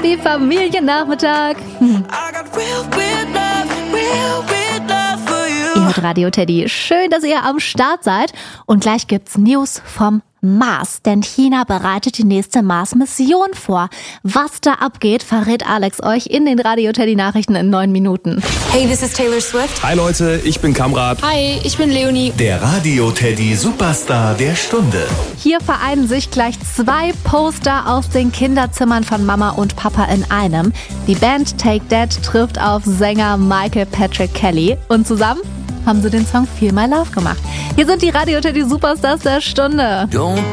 Happy Familiennachmittag. Ihr hört Radio Teddy. Schön, dass ihr am Start seid. Und gleich gibt's News vom Mars, denn China bereitet die nächste Mars-Mission vor. Was da abgeht, verrät Alex euch in den Radio Teddy Nachrichten in 9 Minuten. Hey, this is Taylor Swift. Hi Leute, ich bin Kamrat. Hi, ich bin Leonie. Der Radio Teddy Superstar der Stunde. Hier vereinen sich gleich 2 Poster aus den Kinderzimmern von Mama und Papa in einem. Die Band Take That trifft auf Sänger Michael Patrick Kelly und zusammen haben sie den Song Feel My Love gemacht. Hier sind die Radio Teddy Superstars der Stunde. Don't